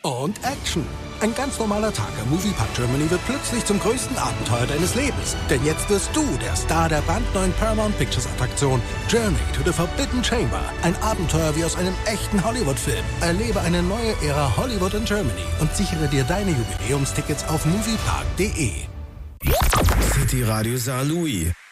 und Action. Ein ganz normaler Tag am Moviepark Germany wird plötzlich zum größten Abenteuer deines Lebens. Denn jetzt wirst du der Star der brandneuen Paramount Pictures Attraktion Journey to the Forbidden Chamber. Ein Abenteuer wie aus einem echten Hollywood-Film. Erlebe eine neue Ära Hollywood in Germany und sichere dir deine Jubiläumstickets auf moviepark.de. City Radio Saarlouis.